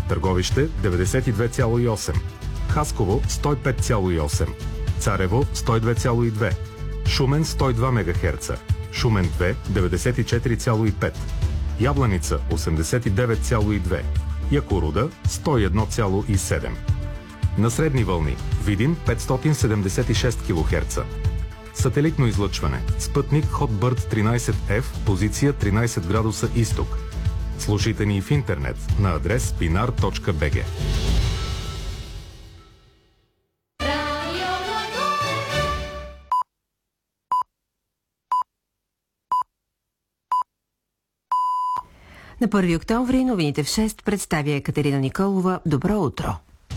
Търговище 92,8, Хасково 105,8, Царево 102,2, Шумен 102 МГц, Шумен 2 94,5, Ябланица 89,2, Якоруда 101,7. На средни вълни Видин 576 кГц. Сателитно излъчване. Спътник Hotbird 13F, позиция 13 градуса изток. Слушайте ни в интернет на адрес pinar.bg. На 1 октомври новините в 6 представя Екатерина Николова. Добро утро!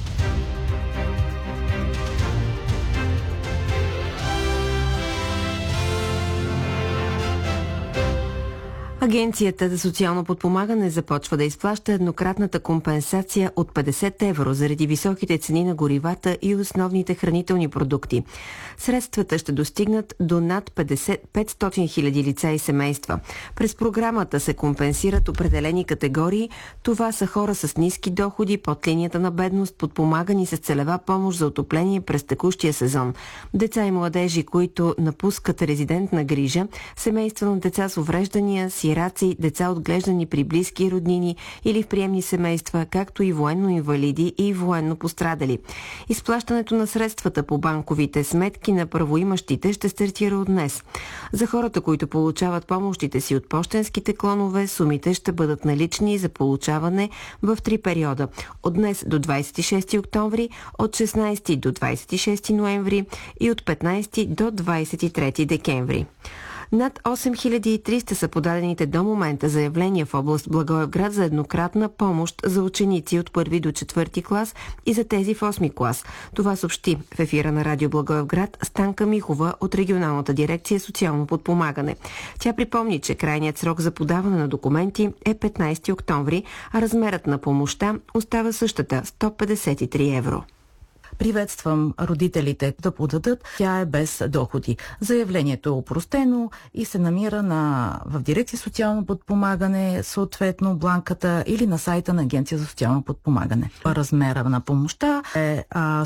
Агенцията за социално подпомагане започва да изплаща еднократната компенсация от 50 евро заради високите цени на горивата и основните хранителни продукти. Средствата ще достигнат до над 500 хиляди лица и семейства. През програмата се компенсират определени категории. Това са хора с ниски доходи, под линията на бедност, подпомагани с целева помощ за отопление през текущия сезон. Деца и младежи, които напускат резидентна грижа, семейства на деца с увреждания, сираци, деца отглеждани при близки роднини или в приемни семейства, както и военно-инвалиди и военно пострадали. Изплащането на средствата по банковите сметки на правоимащите ще стартира от днес. За хората, които получават помощите си от пощенските клонове, сумите ще бъдат налични за получаване в 3 периода. От днес до 26 октомври, от 16 до 26 ноември и от 15 до 23 декември. Над 8300 са подадените до момента заявления в област Благоевград за еднократна помощ за ученици от 1 до 4 клас и за тези в 8 клас. Това съобщи в ефира на Радио Благоевград Станка Михова от регионалната дирекция социално подпомагане. Тя припомни, че крайният срок за подаване на документи е 15 октомври, а размерът на помощта остава същата – 153 евро. Приветствам родителите да подадат. Тя е без доходи. Заявлението е опростено и се намира в дирекция социално подпомагане, съответно бланката или на сайта на Агенция за социално подпомагане. Размера на помощта е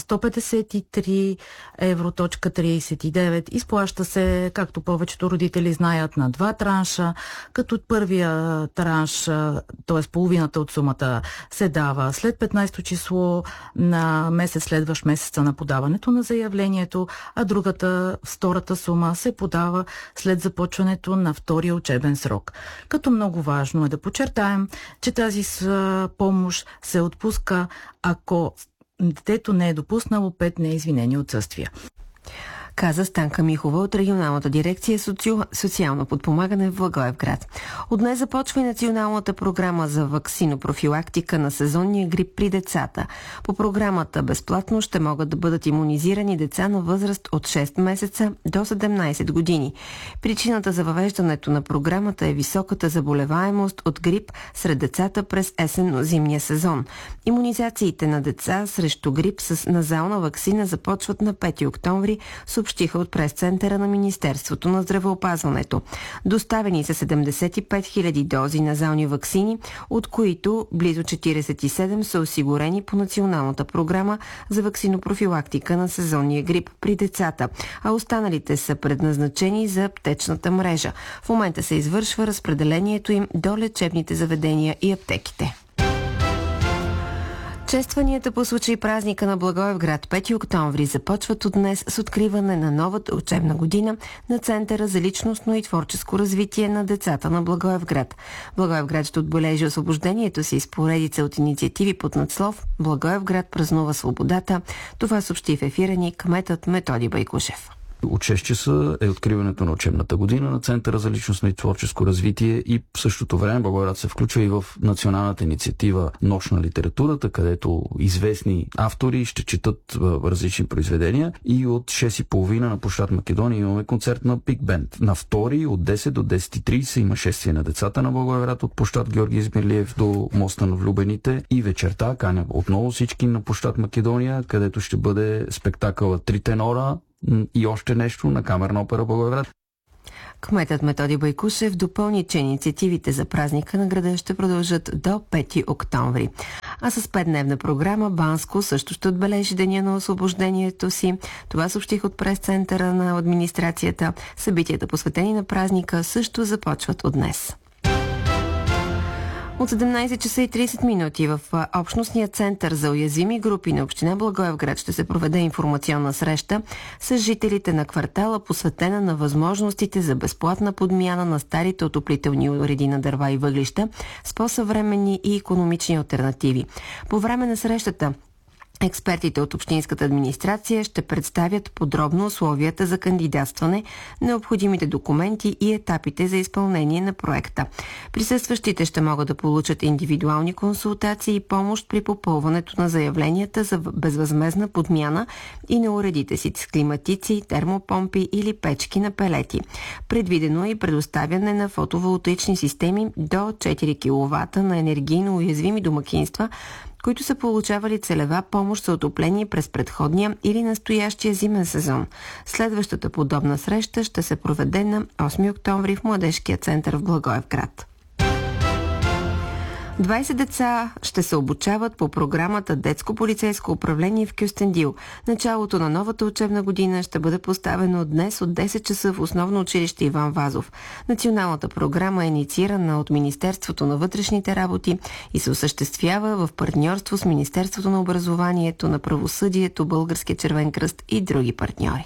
153 евро.39. Изплаща се, както повечето родители знаят, на 2 транша, като първия транш, т.е. половината от сумата, се дава след 15-то число на месец следващ месеца на подаването на заявлението, а втората сума се подава след започването на втория учебен срок. Като много важно е да подчертаем, че тази помощ се отпуска, ако детето не е допуснало 5 неизвинени отсъствия. Каза Станка Михова от регионалната дирекция социално подпомагане в Благоевград. От днес започва и националната програма за ваксинопрофилактика на сезонния грип при децата. По програмата безплатно ще могат да бъдат имунизирани деца на възраст от 6 месеца до 17 години. Причината за въвеждането на програмата е високата заболеваемост от грип сред децата през есенно-зимния сезон. Имунизациите на деца срещу грип с назална ваксина започват на 5 октомври, съобщиха от прес-центъра на Министерството на здравеопазването. Доставени са 75 000 дози назални ваксини, от които близо 47 са осигурени по националната програма за ваксинопрофилактика на сезонния грип при децата, а останалите са предназначени за аптечната мрежа. В момента се извършва разпределението им до лечебните заведения и аптеките. Честванията по случай празника на Благоевград 5 октомври започват от днес с откриване на новата учебна година на Центъра за личностно и творческо развитие на децата на Благоевград. Благоевград ще отбележи освобождението си с поредица от инициативи под надслов «Благоевград празнува свободата». Това съобщи в ефира ни кметът Методи Байкушев. От 6 часа е откриването на учебната година на Центъра за личностно и творческо развитие и в същото време Благоевград се включва и в националната инициатива Нощ на литературата, където известни автори ще четат различни произведения, и от 6:30 на площад Македония имаме концерт на Пик Бенд. На 2 от 10 до 10:30 има шествие на децата на Благоевград от площад Георги Измирлиев до моста на влюбените и вечерта каня отново всички на площад Македония, където ще бъде спектакълът Три тенора и още нещо на Камерна опера Благоевград. Кметът Методи Байкушев допълни, че инициативите за празника на града ще продължат до 5 октомври. А с 5-дневна програма Банско също ще отбележи деня на освобождението си. Това съобщих от прес-центъра на администрацията. Събитията, посветени на празника, също започват от днес. От 17 часа и 30 минути в Общностния център за уязвими групи на община Благоевград ще се проведе информационна среща с жителите на квартала, посветена на възможностите за безплатна подмяна на старите отоплителни уреди на дърва и въглища с по-съвременни и икономични алтернативи. По време на срещата експертите от общинската администрация ще представят подробно условията за кандидатстване, необходимите документи и етапите за изпълнение на проекта. Присъстващите ще могат да получат индивидуални консултации и помощ при попълването на заявленията за безвъзмездна подмяна и на уредите си с климатици, термопомпи или печки на пелети. Предвидено е и предоставяне на фотоволтаични системи до 4 кВт на енергийно уязвими домакинства, които са получавали целева помощ за отопление през предходния или настоящия зимен сезон. Следващата подобна среща ще се проведе на 8 октомври в Младежкия център в Благоевград. 20 деца ще се обучават по програмата Детско полицейско управление в Кюстендил. Началото на новата учебна година ще бъде поставено днес от 10 часа в основно училище Иван Вазов. Националната програма е инициирана от Министерството на вътрешните работи и се осъществява в партньорство с Министерството на образованието, на правосъдието, Българския червен кръст и други партньори.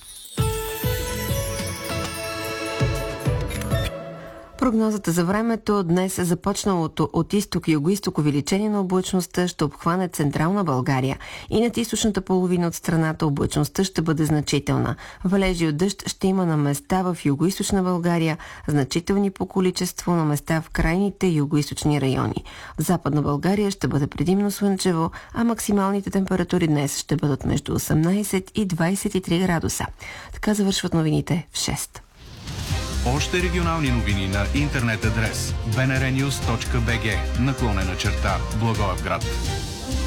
Прогнозата за времето днес е започналото от изток и юго-исток увеличение на облачността ще обхване централна България и над източната половина от страната облачността ще бъде значителна. Валежи от дъжд ще има на места в юго-источна България, значителни по количество на места в крайните юго-источни райони. В Западна България ще бъде предимно слънчево, а максималните температури днес ще бъдат между 18 и 23 градуса. Така завършват новините в 6. Още регионални новини на интернет адрес bnrnews.bg / Благоевград.